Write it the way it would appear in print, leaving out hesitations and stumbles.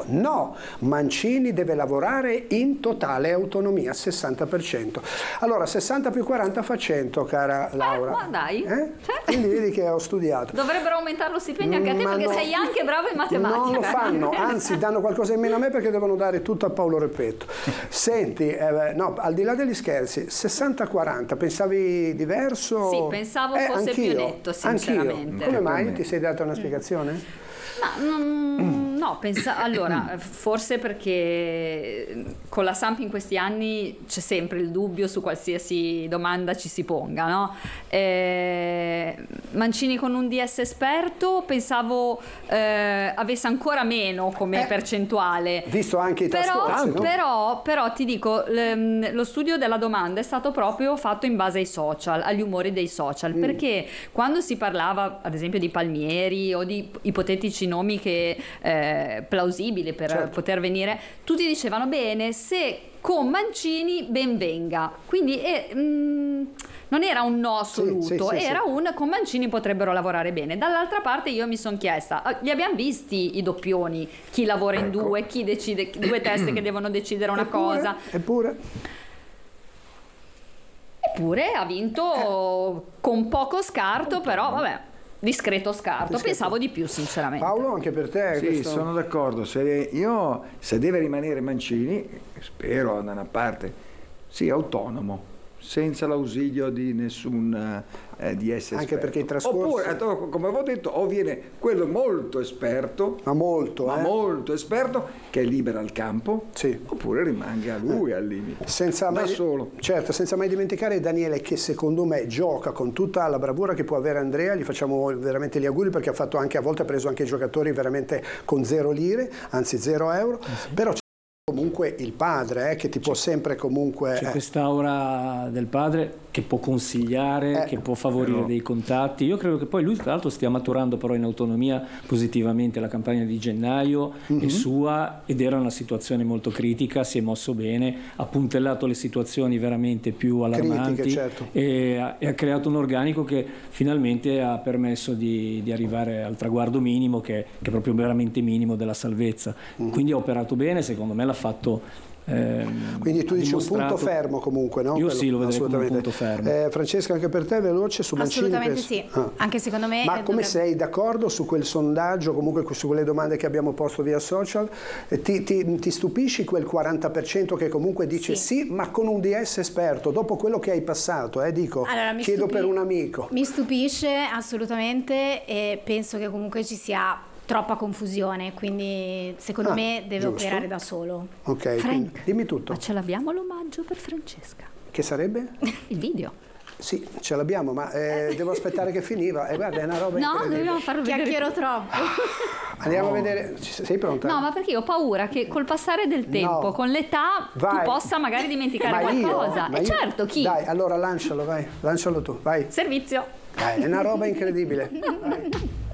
No, Mancini deve lavorare in totale autonomia, 60%. Allora 60 più 40 fa 100, cara Laura. Ma dai, certo. Quindi vedi che ho studiato. Dovrebbero aumentare lo stipendio anche a te, perché sei anche bravo in matematica. Non lo fanno, anzi danno qualcosa in meno a me perché devono dare tutto a Paolo Repetto. Senti, no, al di là degli scherzi, 60-40, pensavi diverso? Sì, pensavo fosse più netto, sinceramente. Anch'io. Come mai? Ti sei data una spiegazione? No, allora, forse perché con la Samp in questi anni c'è sempre il dubbio su qualsiasi domanda ci si ponga, no? Mancini con un DS esperto pensavo avesse ancora meno come percentuale. Visto anche i trascorsi, no? Però ti dico, lo studio della domanda è stato proprio fatto in base ai social, agli umori dei social, perché quando si parlava ad esempio di Palmieri o di ipotetici nomi che plausibili per poter venire, tutti dicevano bene, se con Mancini ben venga, quindi non era un no assoluto, era un con Mancini potrebbero lavorare bene. Dall'altra parte io mi sono chiesta, li abbiamo visti i doppioni, chi lavora in due, chi decide, due teste che devono decidere una cosa. Eppure ha vinto con poco scarto, però vabbè, discreto scarto. Pensavo di più, sinceramente. Paolo, anche per te? Sì, sono d'accordo. Se deve rimanere Mancini, spero da una parte, sì, autonomo, senza l'ausilio di nessun di essere anche esperto. perché i trascorsi, oppure, come avevo detto, o viene quello molto esperto, ma molto esperto, che libera il campo, oppure rimanga a lui al limite, solo. Certo, senza mai dimenticare Daniele, che secondo me gioca con tutta la bravura che può avere Andrea. Gli facciamo veramente gli auguri, perché ha fatto anche, a volte ha preso anche giocatori veramente con 0 lire, anzi 0 euro, però comunque il padre che ti può sempre comunque... C'è quest'aura del padre che può consigliare, che può favorire dei contatti. Io credo che poi lui tra l'altro stia maturando però in autonomia positivamente. La campagna di gennaio è sua ed era una situazione molto critica, si è mosso bene, ha puntellato le situazioni veramente più allarmanti, critiche, e ha creato un organico che finalmente ha permesso di arrivare al traguardo minimo, che è proprio veramente minimo, della salvezza. Quindi ha operato bene, secondo me l'ha fatto. Quindi tu dici un punto fermo comunque, no? Io sì, lo vedrei come un punto fermo. Francesca, anche per te veloce su Mancini? Assolutamente sì, anche secondo me. Ma come sei d'accordo su quel sondaggio, comunque su quelle domande che abbiamo posto via social? Ti stupisci quel 40% che comunque dice sì, ma con un DS esperto, dopo quello che hai passato, chiedo per un amico. Mi stupisce assolutamente, e penso che comunque ci sia troppa confusione, quindi secondo me deve operare da solo. Ok, Frank, dimmi tutto. Ma ce l'abbiamo l'omaggio per Francesca? Che sarebbe? Il video. Sì, ce l'abbiamo, ma devo aspettare che finiva. Guarda, è una roba incredibile. No, dobbiamo farlo vedere. Chiacchiero troppo. Andiamo a vedere. Sei pronta? No, ma perché io ho paura che col passare del tempo, con l'età, tu possa magari dimenticare qualcosa. E certo, chi? Dai, allora lancialo, vai. Lancialo tu, vai. Servizio. Dai, è una roba incredibile. Vai.